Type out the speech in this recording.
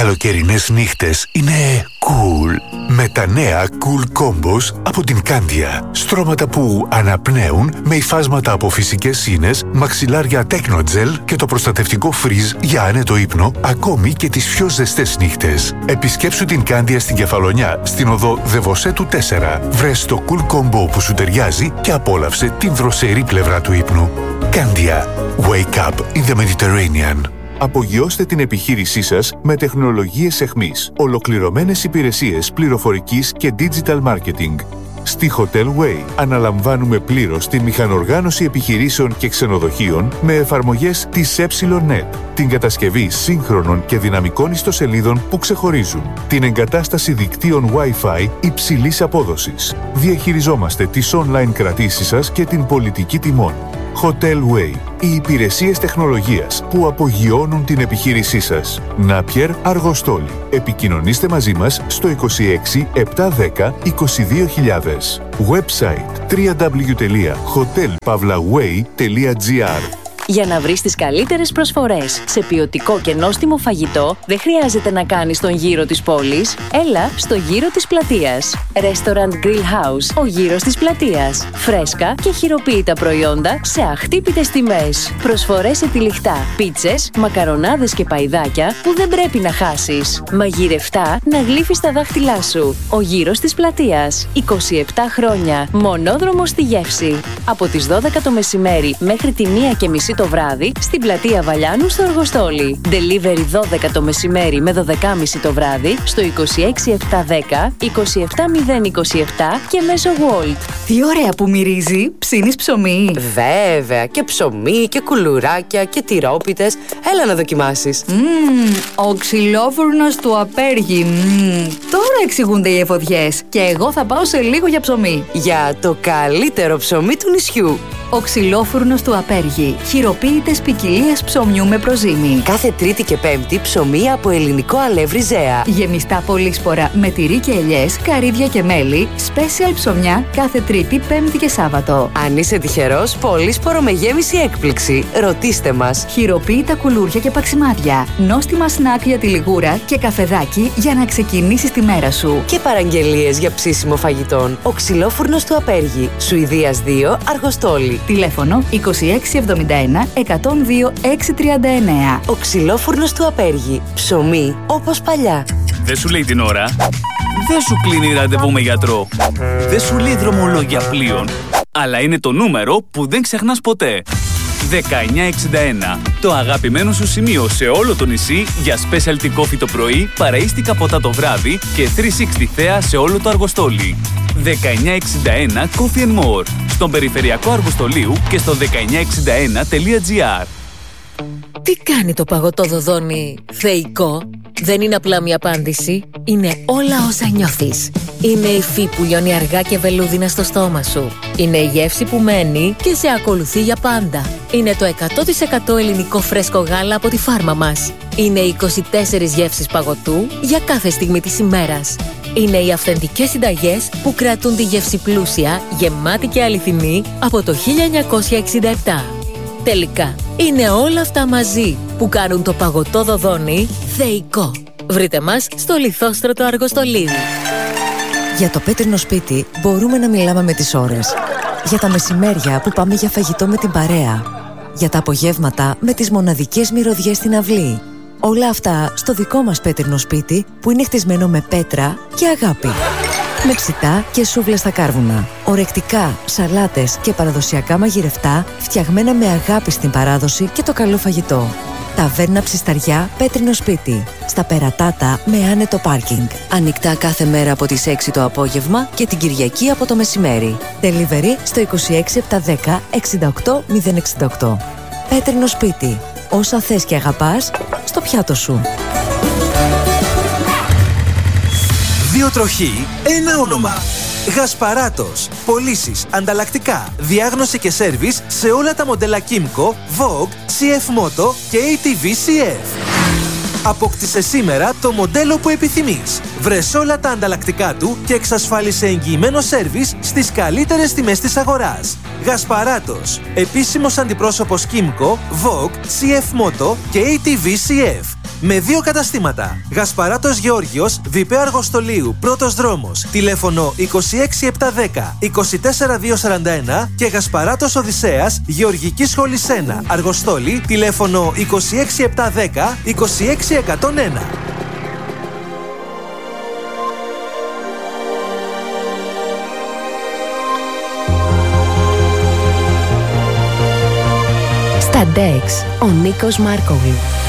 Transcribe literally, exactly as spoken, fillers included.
καλοκαιρινές νύχτες είναι cool με τα νέα Cool Combos από την Candia. Στρώματα που αναπνέουν με υφάσματα από φυσικές σύνες, μαξιλάρια Technogel και το προστατευτικό Freeze για άνετο ύπνο, ακόμη και τις πιο ζεστές νύχτες. Επισκέψου την Candia στην Κεφαλονιά, στην οδό Δεβοσέτου τέσσερα. Βρες το Cool Combo που σου ταιριάζει και απόλαυσε την δροσερή πλευρά του ύπνου. Candia. Wake up in the Mediterranean. Απογειώστε την επιχείρησή σας με τεχνολογίες εχμής, ολοκληρωμένες υπηρεσίες πληροφορικής και digital marketing. Στη Hotel Way αναλαμβάνουμε πλήρως την μηχανοργάνωση επιχειρήσεων και ξενοδοχείων με εφαρμογές της ΕΝΕΤ, την κατασκευή σύγχρονων και δυναμικών ιστοσελίδων που ξεχωρίζουν, την εγκατάσταση δικτύων Wi-Fi υψηλής απόδοσης. Διαχειριζόμαστε τις online κρατήσεις σας και την πολιτική τιμών. Hotel Way. Οι υπηρεσίες τεχνολογίας που απογειώνουν την επιχείρησή σας. Νάπιερ Αργοστόλη. Επικοινωνήστε μαζί μας στο είκοσι έξι επτακόσια δέκα είκοσι δύο χιλιάδες. Website double-u double-u double-u τελεία hotel pavlaway τελεία gr. Για να βρεις τις καλύτερες προσφορές σε ποιοτικό και νόστιμο φαγητό, δεν χρειάζεται να κάνεις τον γύρο της πόλης. Έλα στο γύρο της πλατείας. Restaurant Grill House, ο γύρος της πλατείας. Φρέσκα και χειροποίητα προϊόντα σε αχτύπητες τιμές. Προσφορές σε τυλιχτά, πίτσες, μακαρονάδες και παϊδάκια που δεν πρέπει να χάσεις. Μαγειρευτά να γλύφεις τα δάχτυλά σου. Ο γύρος της πλατείας. είκοσι επτά χρόνια. Μονόδρομο στη γεύση. Από τις δώδεκα το μεσημέρι μέχρι τη μία και μισή το βράδυ στην πλατεία Βαλιάνου στο Αργοστόλι. Delivery δώδεκα το μεσημέρι με δώδεκα και μισή το βράδυ στο είκοσι έξι επτακόσια δέκα είκοσι επτά μηδέν είκοσι επτά και μέσω Wolt. Τι ωραία που μυρίζει! Ψήνεις ψωμί? Βέβαια, και ψωμί και κουλουράκια και τυρόπιτες. Έλα να δοκιμάσεις. Μμμ, ο ξυλόφουρνος του Απέργη. Μμμ, τώρα εξηγούνται οι εφοδιές. Και εγώ θα πάω σε λίγο για ψωμί. Για το καλύτερο ψωμί του νησιού. Ο ξυλόφουρνος του Απέργη. Χειροποίητες ποικιλίες ψωμιού με προζύμι. Κάθε Τρίτη και Πέμπτη ψωμί από ελληνικό αλεύρι Ζέα. Γεμιστά πολύσπορα με τυρί και ελιές, καρύδια και μέλι. Special ψωμιά κάθε Τρίτη, Πέμπτη και Σάββατο. Αν είσαι τυχερός, πολύσπορο με γέμιση έκπληξη. Ρωτήστε μας. Χειροποίητα κουλούρια και παξιμάδια. Νόστιμα σνακ για τη λιγούρα και καφεδάκι για να ξεκινήσεις τη μέρα σου. Και παραγγελίες για ψήσιμο φαγητών. Ο ξυλόφουρνος του Απέργη. Σουηδίας δύο, Αργοστόλι. Τηλέφωνο είκοσι έξι εβδομήντα ένα εκατόν δύο έξι τριάντα εννέα. Ο ξυλόφουρνος του Απέργη. Ψωμί όπως παλιά. Δεν σου λέει την ώρα. Δεν σου κλείνει ραντεβού με γιατρό. Δεν σου λέει δρομολόγια πλοίων. Αλλά είναι το νούμερο που δεν ξεχνάς ποτέ. δεκαεννιά εξήντα ένα. Το αγαπημένο σου σημείο σε όλο το νησί για specialty coffee το πρωί, παραΐστικα ποτά το βράδυ και τριακόσια εξήντα θέα σε όλο το Αργοστόλι. δεκαεννιά εξήντα ένα Coffee and More. Στον περιφερειακό Αργοστολίου και στο δεκαεννιά εξήντα ένα τελεία τζι άρ. Τι κάνει το παγωτό δοδόνι θεϊκό? Δεν είναι απλά μια απάντηση, είναι όλα όσα νιώθεις. Είναι η υφή που λιώνει αργά και βελούδινα στο στόμα σου. Είναι η γεύση που μένει και σε ακολουθεί για πάντα. Είναι το εκατό τοις εκατό ελληνικό φρέσκο γάλα από τη φάρμα μας. Είναι οι είκοσι τέσσερις γεύσεις παγωτού για κάθε στιγμή της ημέρας. Είναι οι αυθεντικές συνταγές που κρατούν τη γεύση πλούσια, γεμάτη και αληθινή από το χίλια εννιακόσια εξήντα επτά. Τελικά, είναι όλα αυτά μαζί που κάνουν το παγωτό δοδόνι θεϊκό. Βρείτε μας στο Λιθόστρωτο Αργοστολίου. Για το πέτρινο σπίτι μπορούμε να μιλάμε με τις ώρες. Για τα μεσημέρια που πάμε για φαγητό με την παρέα. Για τα απογεύματα με τις μοναδικές μυρωδιές στην αυλή. Όλα αυτά στο δικό μας πέτρινο σπίτι που είναι χτισμένο με πέτρα και αγάπη. Με ψητά και σούβλες στα κάρβουνα. Ορεκτικά, σαλάτες και παραδοσιακά μαγειρευτά φτιαγμένα με αγάπη στην παράδοση και το καλό φαγητό. Ταβέρνα Ψισταριά, πέτρινο σπίτι. Στα Περατάτα με άνετο πάρκινγκ. Ανοιχτά κάθε μέρα από τις έξι το απόγευμα και την Κυριακή από το μεσημέρι. Delivery στο είκοσι έξι επτακόσια δέκα εξήντα οκτώ μηδέν εξήντα οκτώ. Πέτρινο σπίτι. Όσα θες και αγαπάς, στο πιάτο σου. Δύο τροχοί, ένα όνομα. Γασπαράτος. Πωλήσεις, ανταλλακτικά, διάγνωση και σέρβις σε όλα τα μοντέλα Kymco, Vogue, σι εφ Moto και έι τι βι σι εφ. Απόκτησε σήμερα το μοντέλο που επιθυμείς. Βρες όλα τα ανταλλακτικά του και εξασφάλισε εγγυημένο σέρβις στις καλύτερες τιμές της αγοράς. Γασπαράτος. Επίσημος αντιπρόσωπος Kymco, Vogue, σι εφ Moto και έι τι βι σι εφ. με δύο καταστήματα. Γασπαράτος Γεώργιος, Βιπέ Αργοστολίου, πρώτος δρόμος. Τηλέφωνο είκοσι έξι επτακόσια δέκα είκοσι τέσσερα διακόσια σαράντα ένα και Γασπαράτος Οδυσσέας, Γεωργική Σχολή ένα, Αργοστόλη, τηλέφωνο είκοσι έξι επτακόσια δέκα είκοσι έξι εκατόν ένα. Στα Ντεξ, ο Νίκος Μάρκογλου.